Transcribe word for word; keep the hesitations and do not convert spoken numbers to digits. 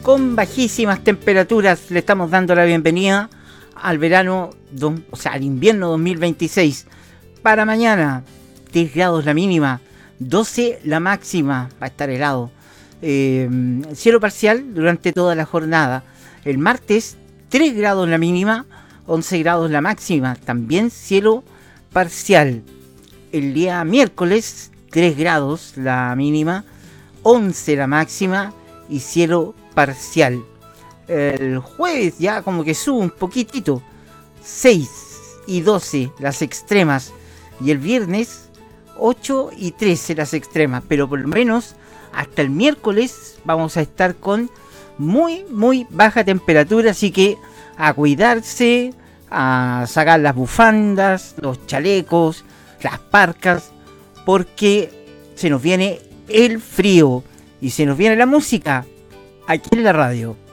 con bajísimas temperaturas. Le estamos dando la bienvenida al verano, o sea, al invierno dos mil veintiséis. Para mañana, diez grados la mínima, doce la máxima, va a estar helado. Eh, cielo parcial durante toda la jornada. El martes, tres grados la mínima, once grados la máxima, también cielo parcial. El día miércoles, tres grados la mínima, once la máxima y cielo parcial. El jueves ya como que sube un poquitito, seis y doce las extremas, y el viernes ocho y trece las extremas, pero por lo menos hasta el miércoles vamos a estar con muy muy baja temperatura, así que a cuidarse, a sacar las bufandas, los chalecos, las parcas, porque se nos viene el frío y se nos viene la música aquí en la radio.